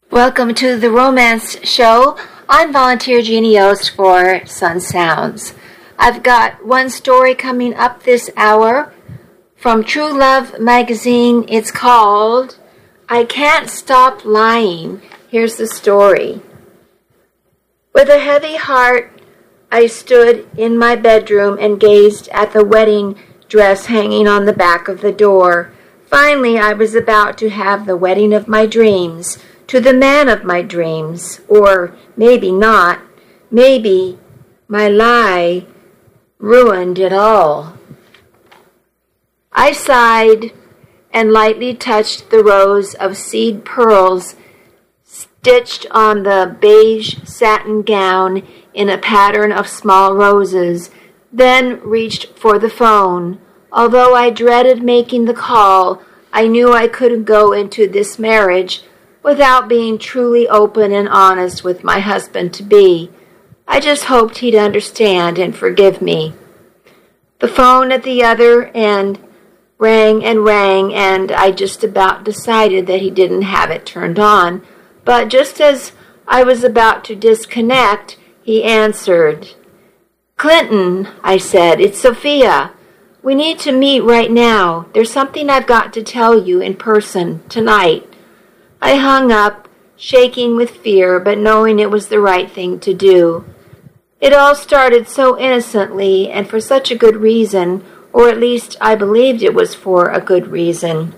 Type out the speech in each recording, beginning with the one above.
Welcome to the Romance Show. I'm volunteer Jeannie Yost for Sun Sounds. I've got one story coming up this hour from True Love magazine. It's called I Can't Stop Lying. Here's the story. With a heavy heart, I stood in my bedroom and gazed at the wedding dress hanging on the back of the door. Finally, I was about to have the wedding of my dreams, to the man of my dreams, or maybe not. Maybe my lie ruined it all. I sighed and lightly touched the rows of seed pearls stitched on the beige satin gown in a pattern of small roses, then reached for the phone. Although I dreaded making the call, I knew I couldn't go into this marriage without being truly open and honest with my husband-to-be. I just hoped he'd understand and forgive me. The phone at the other end rang, and I just about decided that he didn't have it turned on. But just as I was about to disconnect, he answered. "Clinton," I said, "it's Sophia. We need to meet right now. There's something I've got to tell you in person tonight." I hung up, shaking with fear, but knowing it was the right thing to do. It all started so innocently and for such a good reason, or at least I believed it was for a good reason.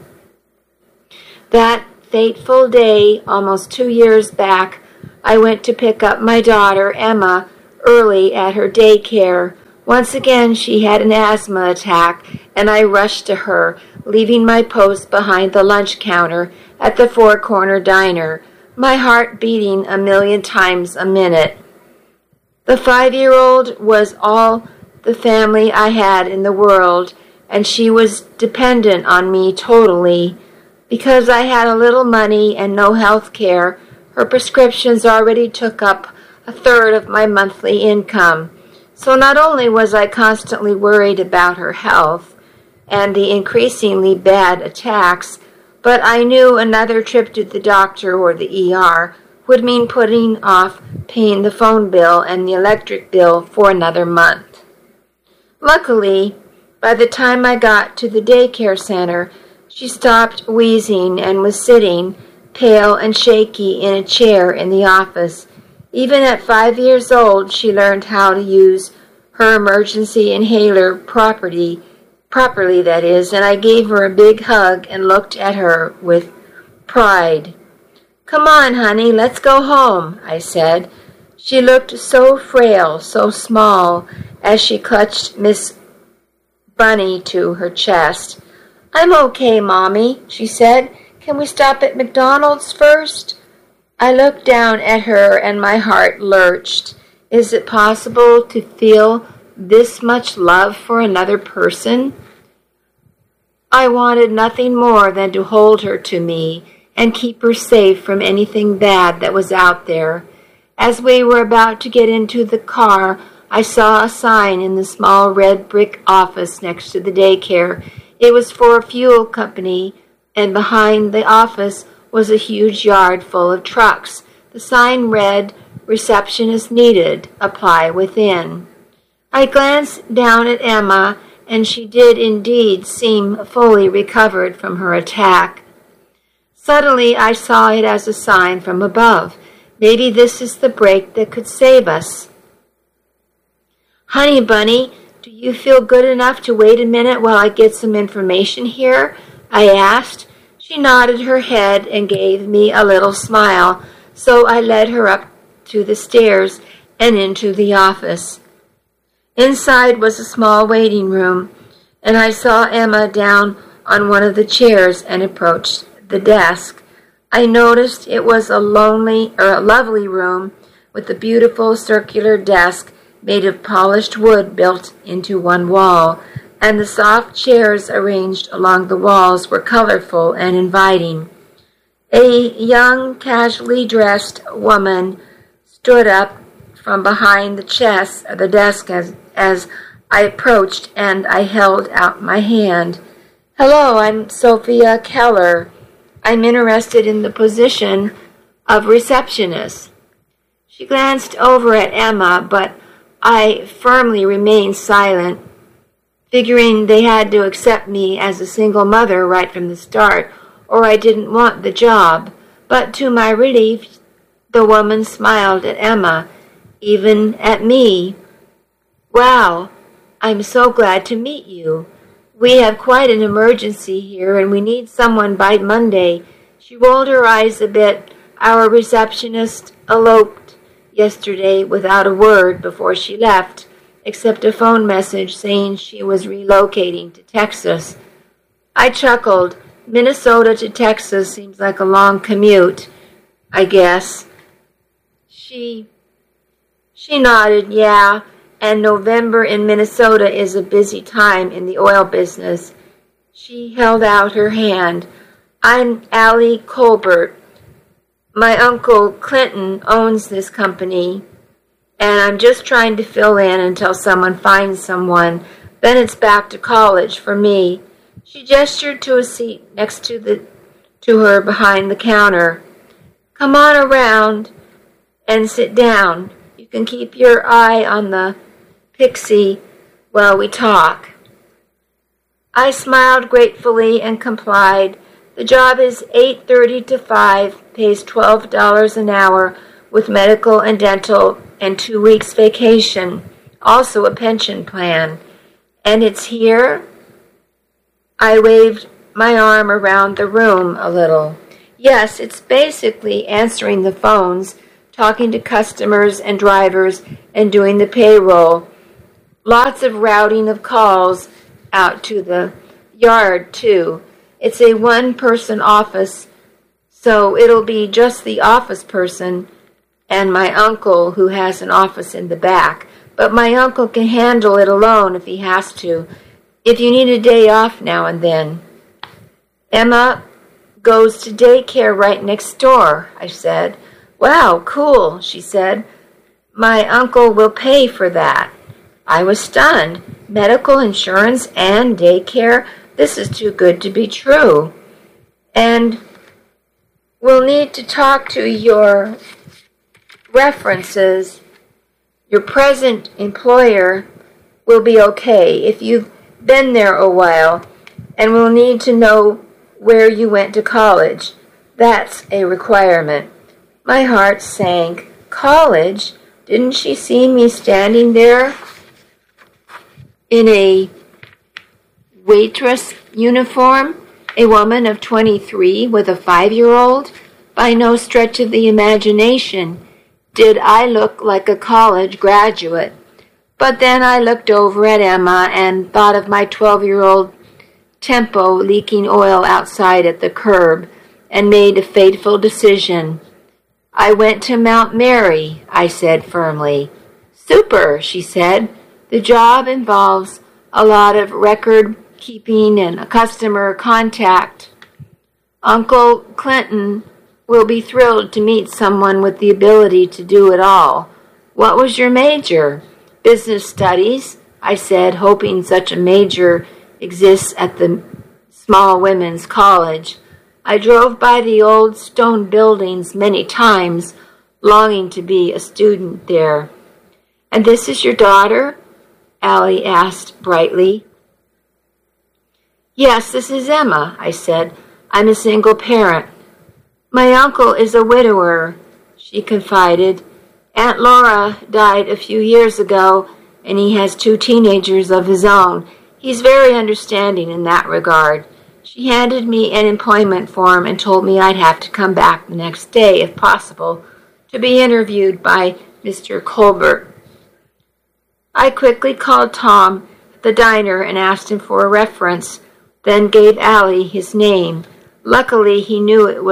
That fateful day, almost 2 years back, I went to pick up my daughter, Emma, early at her daycare. Once again, she had an asthma attack, and I rushed to her, leaving my post behind the lunch counter at the Four Corner Diner, my heart beating 1,000,000 times a minute. The 5-year-old was all the family I had in the world, and she was dependent on me totally. Because I had a little money and no health care, her prescriptions already took up a third of my monthly income. So not only was I constantly worried about her health and the increasingly bad attacks, but I knew another trip to the doctor or the ER would mean putting off paying the phone bill and the electric bill for another month. Luckily, by the time I got to the daycare center, she stopped wheezing and was sitting, pale and shaky, in a chair in the office. Even at 5 years old, she learned how to use her emergency inhaler properly, that is, and I gave her a big hug and looked at her with pride. "Come on, honey, let's go home," I said. She looked so frail, so small, as she clutched Miss Bunny to her chest. "I'm okay, Mommy," she said. "Can we stop at McDonald's first?" I looked down at her and my heart lurched. Is it possible to feel this much love for another person? I wanted nothing more than to hold her to me and keep her safe from anything bad that was out there. As we were about to get into the car, I saw a sign in the small red brick office next to the daycare. It was for a fuel company, and behind the office was a huge yard full of trucks. The sign read, "Receptionist needed. Apply within." I glanced down at Emma, and she did indeed seem fully recovered from her attack. Suddenly I saw it as a sign from above. Maybe this is the break that could save us. "Honey Bunny, do you feel good enough to wait a minute while I get some information here?" I asked. She nodded her head and gave me a little smile, so I led her up to the stairs and into the office. Inside was a small waiting room, and I saw Emma down on one of the chairs and approached the desk. I noticed it was a lovely room with a beautiful circular desk made of polished wood built into one wall, and the soft chairs arranged along the walls were colorful and inviting. A young, casually dressed woman stood up from behind the desk as I approached, and I held out my hand. "Hello, I'm Sophia Keller. I'm interested in the position of receptionists. She glanced over at Emma, but I firmly remained silent, figuring they had to accept me as a single mother right from the start, or I didn't want the job. But to my relief, the woman smiled at Emma, even at me. "Wow, I'm so glad to meet you. We have quite an emergency here, and we need someone by Monday." She rolled her eyes a bit. "Our receptionist eloped yesterday without a word before she left, except a phone message saying she was relocating to Texas." I chuckled. Minnesota to Texas seems like a long commute, I guess. She nodded. "Yeah, and November in Minnesota is a busy time in the oil business." She held out her hand. "I'm Allie Colbert. My uncle Clinton owns this company, and I'm just trying to fill in until someone finds someone. Then it's back to college for me." She gestured to a seat next to her behind the counter. "Come on around and sit down. You can keep your eye on the Pixie while we talk." I smiled gratefully and complied. The job is 8:30 to 5, pays $12 an hour with medical and dental and 2 weeks vacation, also a pension plan. "And it's here?" I waved my arm around the room a little. "Yes, it's basically answering the phones, talking to customers and drivers, and doing the payroll. Lots of routing of calls out to the yard, too. It's a one-person office, so it'll be just the office person and my uncle, who has an office in the back. But my uncle can handle it alone if he has to, if you need a day off now and then." "Emma goes to daycare right next door," I said. "Wow, cool," she said. "My uncle will pay for that." I was stunned. Medical insurance and daycare? This is too good to be true. "And we'll need to talk to your references. Your present employer will be okay if you've been there a while, and we'll need to know where you went to college. That's a requirement." My heart sank. College? Didn't she see me standing there in a waitress uniform, a woman of 23 with a 5-year-old? By no stretch of the imagination did I look like a college graduate. But then I looked over at Emma and thought of my 12-year-old Tempo leaking oil outside at the curb and made a fateful decision. "I went to Mount Mary," I said firmly. "Super," she said. "The job involves a lot of record keeping and customer contact. Uncle Clinton will be thrilled to meet someone with the ability to do it all." "What was your major?" "Business studies," I said, hoping such a major exists at the small women's college. I drove by the old stone buildings many times, longing to be a student there. "And this is your daughter?" Allie asked brightly. "Yes, this is Emma," I said. "I'm a single parent." "My uncle is a widower," she confided. "Aunt Laura died a few years ago, and he has 2 teenagers of his own. He's very understanding in that regard." She handed me an employment form and told me I'd have to come back the next day, if possible, to be interviewed by Mr. Colbert. I quickly called Tom at the diner and asked him for a reference, then gave Allie his name. Luckily, he knew I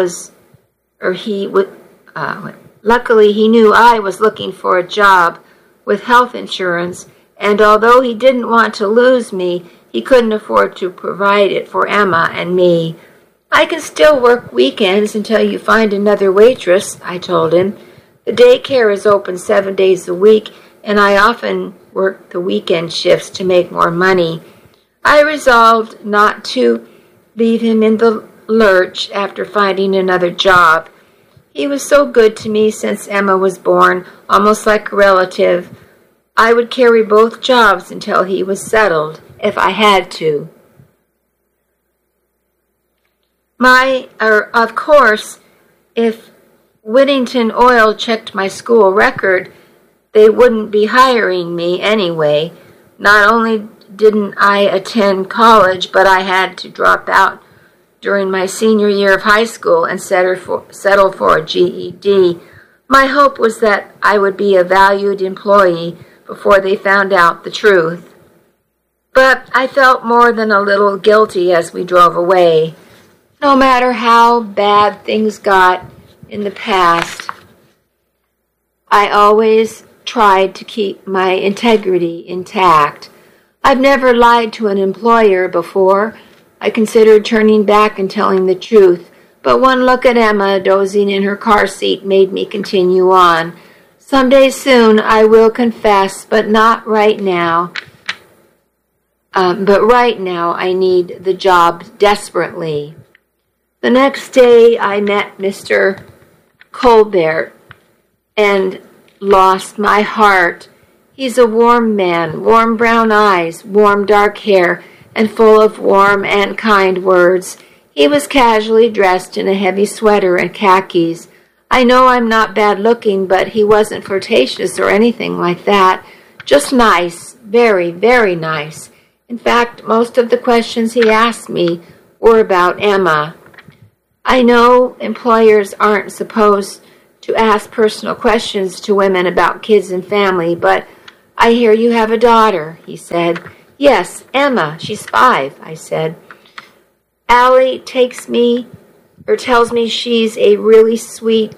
was looking for a job with health insurance, and although he didn't want to lose me, he couldn't afford to provide it for Emma and me. "I can still work weekends until you find another waitress," I told him. "The daycare is open 7 days a week, and I often work the weekend shifts to make more money." I resolved not to leave him in the lurch after finding another job. He was so good to me since Emma was born, almost like a relative. I would carry both jobs until he was settled, if I had to. Of course, if Whittington Oil checked my school record, they wouldn't be hiring me anyway. Not only didn't I attend college, but I had to drop out during my senior year of high school and settle for a GED. My hope was that I would be a valued employee before they found out the truth. But I felt more than a little guilty as we drove away. No matter how bad things got in the past, I always tried to keep my integrity intact. I've never lied to an employer before. I considered turning back and telling the truth, but one look at Emma dozing in her car seat made me continue on. Someday soon I will confess, but not right now. But right now I need the job desperately. The next day I met Mr. Colbert and lost my heart. He's a warm man, warm brown eyes, warm dark hair, and full of warm and kind words. He was casually dressed in a heavy sweater and khakis. I know I'm not bad looking, but he wasn't flirtatious or anything like that. Just nice, very, very nice. In fact, most of the questions he asked me were about Emma. I know employers aren't supposed to ask personal questions to women about kids and family, but I hear you have a daughter, he said. Yes, Emma, she's 5, I said. Allie tells me she's really sweet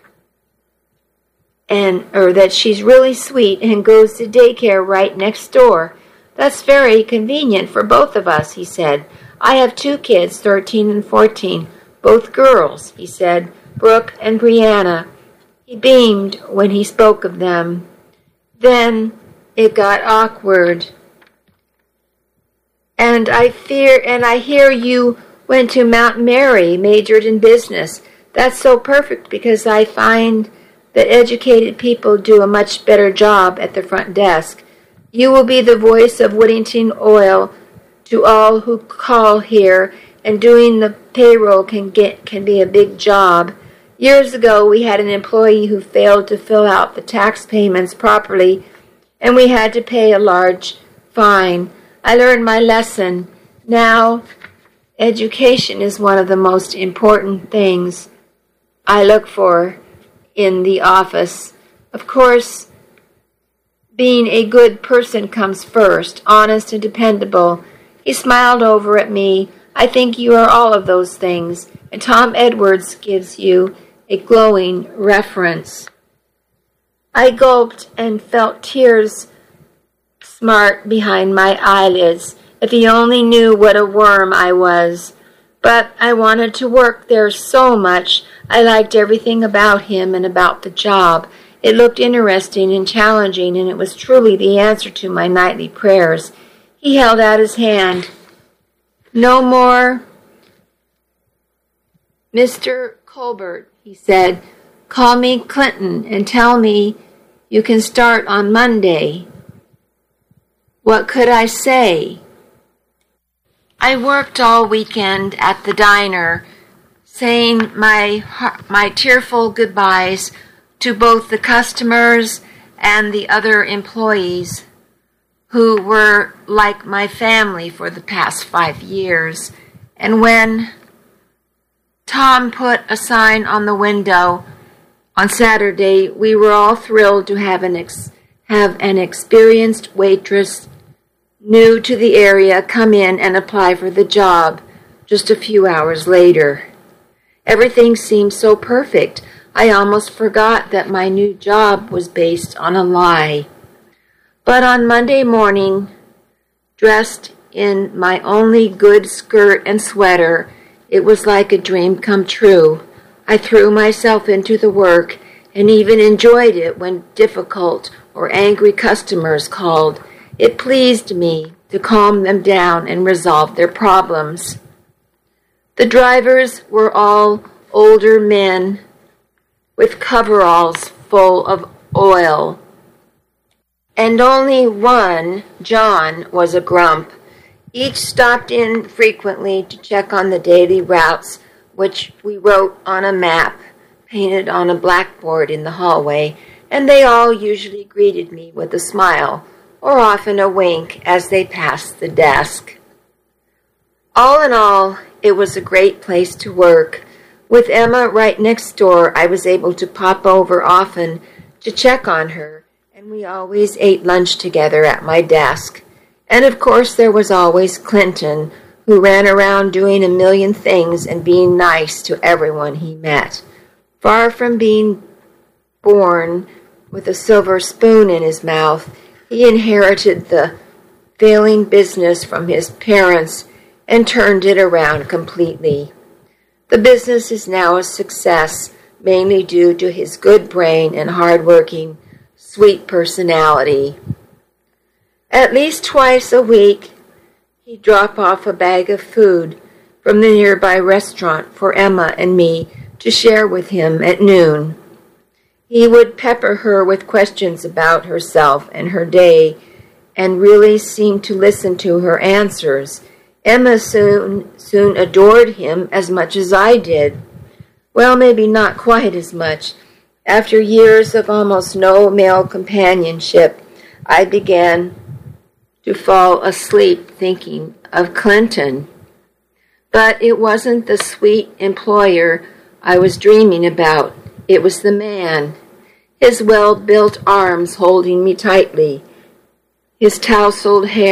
that she's really sweet and goes to daycare right next door. That's very convenient for both of us, he said. I have 2 kids, 13 and 14, both girls, he said, Brooke and Brianna. He beamed when he spoke of them. Then it got awkward. And I hear you went to Mount Mary, majored in business. That's so perfect because I find that educated people do a much better job at the front desk. You will be the voice of Whittington Oil to all who call here, and doing the payroll can be a big job. Years ago, we had an employee who failed to fill out the tax payments properly, and we had to pay a large fine. I learned my lesson. Now, education is one of the most important things I look for in the office. Of course, being a good person comes first, honest and dependable. He smiled over at me. I think you are all of those things, and Tom Edwards gives you a glowing reference. I gulped and felt tears smart behind my eyelids. If he only knew what a worm I was. But I wanted to work there so much. I liked everything about him and about the job. It looked interesting and challenging, and it was truly the answer to my nightly prayers. He held out his hand. No more, Mr. Colbert, he said. Call me Clinton and tell me you can start on Monday. What could I say? I worked all weekend at the diner, saying my tearful goodbyes to both the customers and the other employees who were like my family for the past 5 years. And when Tom put a sign on the window on Saturday, we were all thrilled to have an experienced waitress new to the area come in and apply for the job just a few hours later. Everything seemed so perfect. I almost forgot that my new job was based on a lie. But on Monday morning, dressed in my only good skirt and sweater, it was like a dream come true. I threw myself into the work and even enjoyed it when difficult or angry customers called. It pleased me to calm them down and resolve their problems. The drivers were all older men with coveralls full of oil. And only one, John, was a grump. Each stopped in frequently to check on the daily routes, which we wrote on a map painted on a blackboard in the hallway, and they all usually greeted me with a smile, or often a wink as they passed the desk. All in all, it was a great place to work. With Emma right next door, I was able to pop over often to check on her, and we always ate lunch together at my desk. And of course there was always Clinton, who ran around doing a million things and being nice to everyone he met. Far from being born with a silver spoon in his mouth, he inherited the failing business from his parents and turned it around completely. The business is now a success, mainly due to his good brain and hard-working, sweet personality. At least twice a week, he'd drop off a bag of food from the nearby restaurant for Emma and me to share with him at noon. He would pepper her with questions about herself and her day, and really seemed to listen to her answers. Emma soon adored him as much as I did. Well, maybe not quite as much. After years of almost no male companionship, I began to fall asleep thinking of Clinton. But it wasn't the sweet employer I was dreaming about. It was the man, his well-built arms holding me tightly, his tousled hair